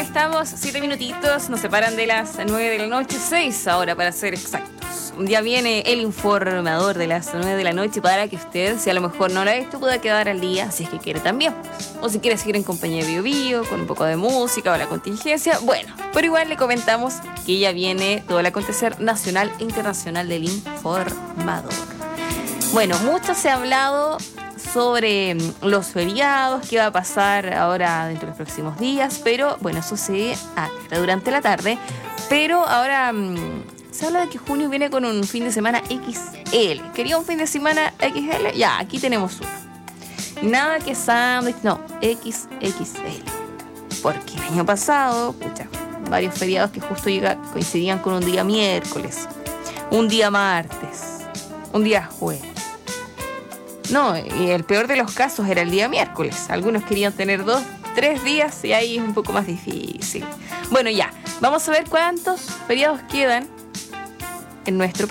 estamos, 7 minutitos, nos separan de las 9 de la noche, 6 ahora para ser exactos. Ya viene el informador de las 9 de la noche para que usted, si a lo mejor no lo ha visto, pueda quedar al día, si es que quiere también. O si quiere seguir en compañía de Bio Bio, con un poco de música o la contingencia, bueno. Pero igual le comentamos que ya viene todo el acontecer nacional e internacional del informador. Bueno, mucho se ha hablado sobre los feriados, qué va a pasar ahora dentro de los próximos días, pero bueno, eso se aclara durante la tarde. Pero ahora se habla de que junio viene con un fin de semana XL. ¿Quería un fin de semana XL? Ya, aquí tenemos uno. Nada que sándwich, no, XXL. Porque el año pasado, varios feriados que justo coincidían con un día miércoles, un día martes, un día jueves. No, y el peor de los casos era el día miércoles. Algunos querían tener 2, 3 días y ahí es un poco más difícil. Bueno, ya, vamos a ver cuántos feriados quedan en nuestro país.